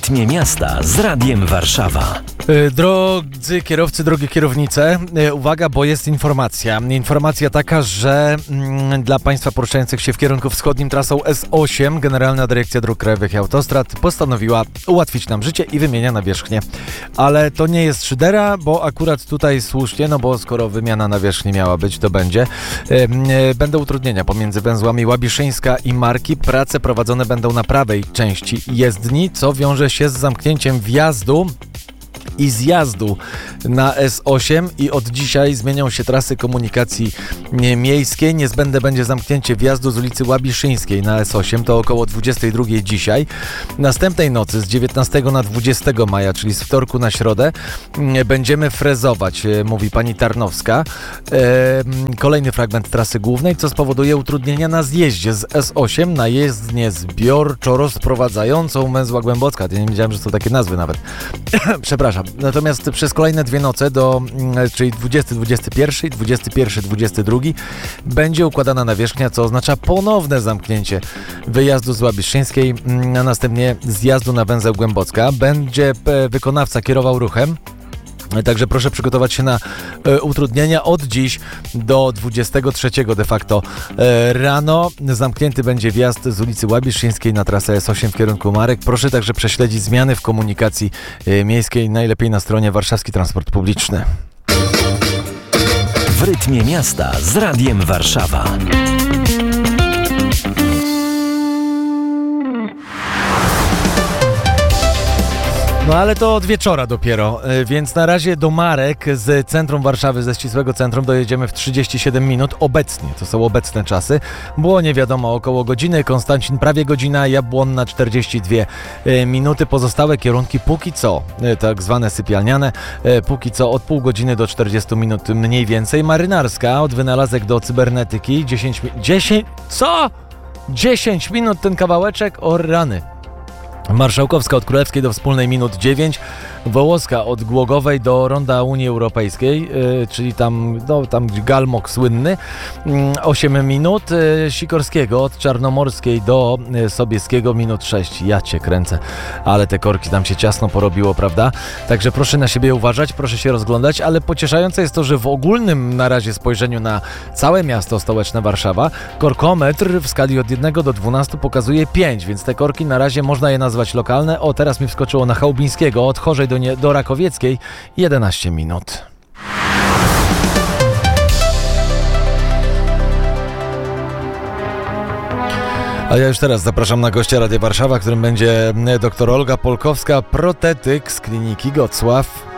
rytmie miasta z Radiem Warszawa. Drodzy kierowcy, drogie kierownice, uwaga, bo jest informacja. Informacja taka, że dla Państwa poruszających się w kierunku wschodnim trasą S8 Generalna Dyrekcja Dróg Krajowych i Autostrad postanowiła ułatwić nam życie i wymienia nawierzchnię. Ale to nie jest szydera, bo akurat tutaj słusznie, no bo skoro wymiana nawierzchni miała być, to będzie. Będą utrudnienia pomiędzy węzłami Łabiszyńska i Marki. Prace prowadzone będą na prawej części jezdni, co wiąże się z zamknięciem wjazdu i zjazdu na S8 i od dzisiaj zmienią się trasy komunikacji miejskiej. Niezbędne będzie zamknięcie wjazdu z ulicy Łabiszyńskiej na S8, to około 22 dzisiaj. Następnej nocy z 19 na 20 maja, czyli z wtorku na środę, będziemy frezować, mówi pani Tarnowska. Kolejny fragment trasy głównej, co spowoduje utrudnienia na zjeździe z S8 na jezdnię zbiorczo-rozprowadzającą Męzła Głębocka. Ja nie wiedziałem, że są takie nazwy nawet. Przepraszam. Natomiast przez kolejne dwie noce, czyli 20-21 i 21-22, będzie układana nawierzchnia, co oznacza ponowne zamknięcie wyjazdu z Łabiszyńskiej, a następnie zjazdu na węzeł Głębocka. Będzie wykonawca kierował ruchem. Także proszę przygotować się na utrudnienia od dziś do 23 de facto rano. Zamknięty będzie wjazd z ulicy Łabiszyńskiej na trasę S8 w kierunku Marek. Proszę także prześledzić zmiany w komunikacji miejskiej, najlepiej na stronie Warszawski Transport Publiczny. W rytmie miasta z Radiem Warszawa. No ale to od wieczora dopiero, więc na razie do Marek z centrum Warszawy, ze ścisłego centrum dojedziemy w 37 minut obecnie, to są obecne czasy. Było nie wiadomo około godziny, Konstancin prawie godzina, Jabłonna 42 minuty. Pozostałe kierunki póki co, tak zwane sypialniane, póki co od pół godziny do 40 minut mniej więcej. Marynarska od Wynalazek do Cybernetyki 10 minut ten kawałeczek, o rany. Marszałkowska od Królewskiej do Wspólnej minut 9, Wołoska od Głogowej do Ronda Unii Europejskiej, czyli tam Galmok słynny, 8 minut, Sikorskiego od Czarnomorskiej do Sobieskiego minut 6. Ja cię kręcę, ale te korki tam się ciasno porobiło, prawda? Także proszę na siebie uważać, proszę się rozglądać, ale pocieszające jest to, że w ogólnym na razie spojrzeniu na całe miasto stołeczne Warszawa, korkometr w skali od 1 do 12 pokazuje 5, więc te korki na razie można je nazwać lokalne. O, teraz mi wskoczyło na Chałubińskiego od Chorzej do Rakowieckiej 11 minut. A ja już teraz zapraszam na gościa Radia Warszawa, którym będzie dr Olga Polkowska, protetyk z kliniki Gocław.